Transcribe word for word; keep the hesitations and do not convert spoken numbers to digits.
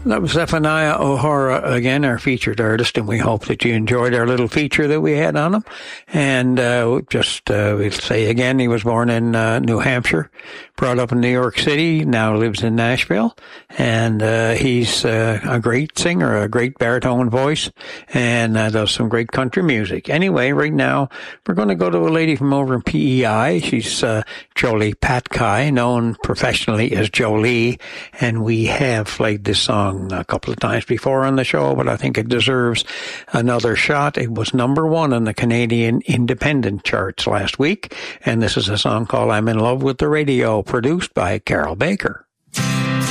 That was Zephaniah O'Hara again, our featured artist, and we hope that you enjoyed our little feature that we had on him. And uh, just uh, we'll say again, he was born in uh, New Hampshire, brought up in New York City, now lives in Nashville, and uh, he's uh, a great singer, a great baritone voice, and uh, does some great country music. Anyway, right now we're going to go to a lady from over in P E I. She's uh, Jolie Patkai, known professionally as Jolie, and we have played this song a couple of times before on the show, but I think it deserves another shot. It was number one on the Canadian independent charts last week, and this is a song called I'm in Love with the Radio, produced by Carol Baker.